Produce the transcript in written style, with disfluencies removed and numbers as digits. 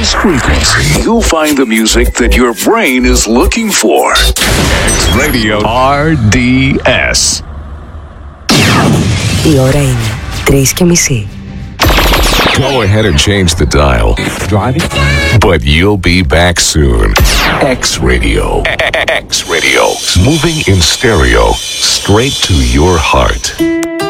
this frequency, you'll find the music that your brain is looking for. X Radio RDS. Η ώρα είναι 3:30. Go ahead and change the dial. Driving? But you'll be back soon. X Radio. X Radio. Moving in stereo. Straight to your heart.